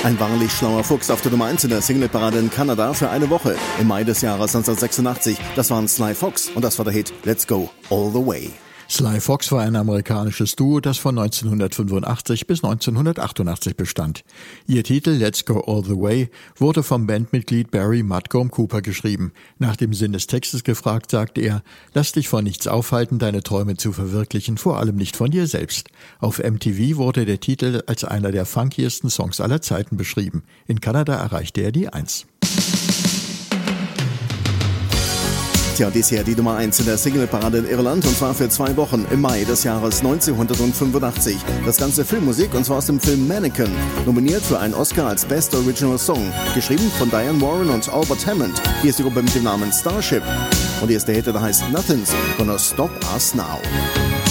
Ein wahrlich schlauer Fuchs auf der Nummer 1 in der Singleparade in Kanada für eine Woche. Im Mai des Jahres 1986. Das waren Sly Fox und das war der Hit Let's Go All the Way. Sly Fox war ein amerikanisches Duo, das von 1985 bis 1988 bestand. Ihr Titel Let's Go All the Way wurde vom Bandmitglied Barry Mudgomb Cooper geschrieben. Nach dem Sinn des Textes gefragt, sagt er: Lass dich von nichts aufhalten, deine Träume zu verwirklichen, vor allem nicht von dir selbst. Auf MTV wurde der Titel als einer der funkiesten Songs aller Zeiten beschrieben. In Kanada erreichte er die 1. Tja, dies hier die Nummer 1 in der Singleparade in Irland und zwar für 2 Wochen im Mai des Jahres 1985. Das ganze Filmmusik und zwar aus dem Film Mannequin. Nominiert für einen Oscar als Best Original Song. Geschrieben von Diane Warren und Albert Hammond. Hier ist die Gruppe mit dem Namen Starship. Und hier ist der Hit, der heißt Nothing's Gonna Stop Us Now.